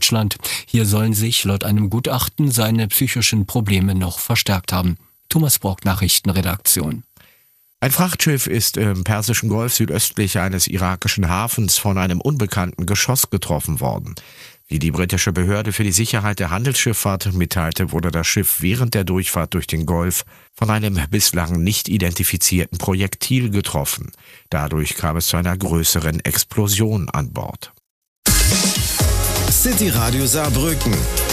Deutschland. Hier sollen sich laut einem Gutachten seine psychischen Probleme noch verstärkt haben. Thomas Brock, Nachrichtenredaktion. Ein Frachtschiff ist im Persischen Golf südöstlich eines irakischen Hafens von einem unbekannten Geschoss getroffen worden. Wie die britische Behörde für die Sicherheit der Handelsschifffahrt mitteilte, wurde das Schiff während der Durchfahrt durch den Golf von einem bislang nicht identifizierten Projektil getroffen. Dadurch kam es zu einer größeren Explosion an Bord. City Radio Saarbrücken.